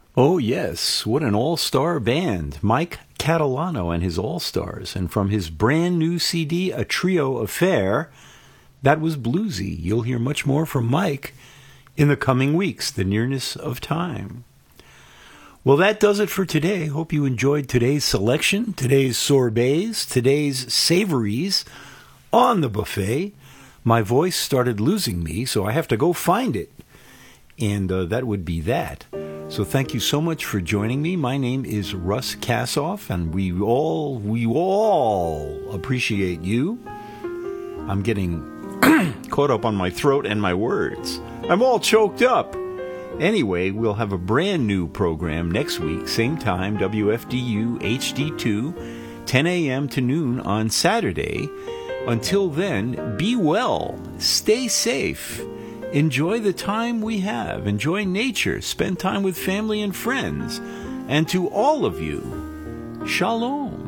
Oh, yes, what an all-star band. Mike Catalano and his All-Stars. And from his brand new CD, A Trio Affair, that was bluesy. You'll hear much more from Mike in the coming weeks, the nearness of time. Well, that does it for today. Hope you enjoyed today's selection, today's sorbets, today's savories on the buffet. My voice started losing me, so I have to go find it. And that would be that. So thank you so much for joining me. My name is Russ Kassoff, and we all appreciate you. I'm getting caught up on my throat and my words. I'm all choked up. Anyway, we'll have a brand new program next week, same time, WFDU HD2, 10 a.m. to noon on Saturday. Until then, be well, stay safe, enjoy the time we have, enjoy nature, spend time with family and friends, and to all of you, shalom.